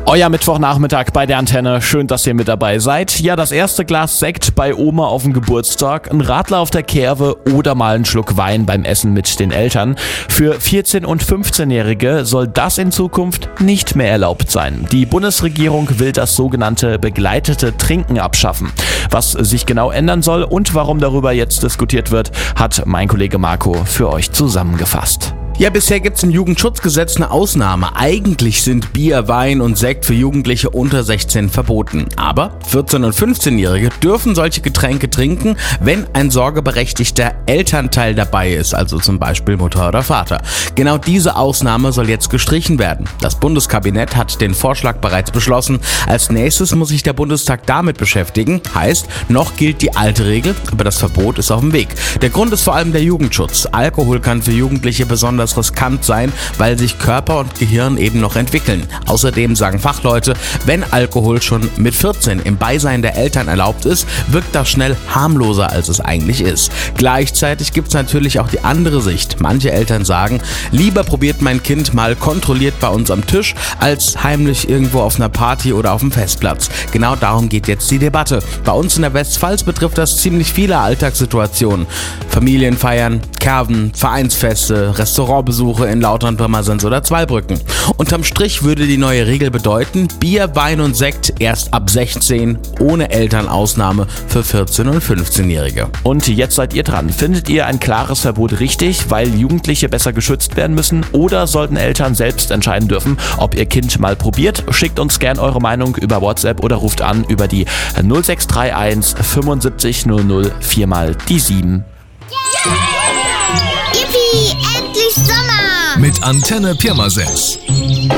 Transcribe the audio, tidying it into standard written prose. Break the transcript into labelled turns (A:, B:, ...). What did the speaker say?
A: Euer Mittwochnachmittag bei der Antenne. Schön, dass ihr mit dabei seid. Ja, das erste Glas Sekt bei Oma auf dem Geburtstag, ein Radler auf der Kerwe oder mal einen Schluck Wein beim Essen mit den Eltern. Für 14- und 15-Jährige soll das in Zukunft nicht mehr erlaubt sein. Die Bundesregierung will das sogenannte begleitete Trinken abschaffen. Was sich genau ändern soll und warum darüber jetzt diskutiert wird, hat mein Kollege Marco für euch zusammengefasst.
B: Ja, bisher gibt's im Jugendschutzgesetz eine Ausnahme. Eigentlich sind Bier, Wein und Sekt für Jugendliche unter 16 verboten. Aber 14- und 15-Jährige dürfen solche Getränke trinken, wenn ein sorgeberechtigter Elternteil dabei ist, also zum Beispiel Mutter oder Vater. Genau diese Ausnahme soll jetzt gestrichen werden. Das Bundeskabinett hat den Vorschlag bereits beschlossen. Als nächstes muss sich der Bundestag damit beschäftigen. Heißt, noch gilt die alte Regel, aber das Verbot ist auf dem Weg. Der Grund ist vor allem der Jugendschutz. Alkohol kann für Jugendliche besonders riskant sein, weil sich Körper und Gehirn eben noch entwickeln. Außerdem sagen Fachleute, wenn Alkohol schon mit 14 im Beisein der Eltern erlaubt ist, wirkt das schnell harmloser, als es eigentlich ist. Gleichzeitig gibt es natürlich auch die andere Sicht. Manche Eltern sagen, lieber probiert mein Kind mal kontrolliert bei uns am Tisch, als heimlich irgendwo auf einer Party oder auf dem Festplatz. Genau darum geht jetzt die Debatte. Bei uns in der Westpfalz betrifft das ziemlich viele Alltagssituationen. Familienfeiern, Kerben, Vereinsfeste, Restaurantbesuche in Lautern, Pirmasens oder Zweibrücken. Unterm Strich würde die neue Regel bedeuten, Bier, Wein und Sekt erst ab 16, ohne Elternausnahme für 14- und 15-Jährige.
A: Und jetzt seid ihr dran. Findet ihr ein klares Verbot richtig, weil Jugendliche besser geschützt werden müssen, oder sollten Eltern selbst entscheiden dürfen, ob ihr Kind mal probiert? Schickt uns gern eure Meinung über WhatsApp oder ruft an über die 0631 75 00 4 mal die 7.
C: Yippie, endlich Sommer!
D: Mit Antenne Pirmasens.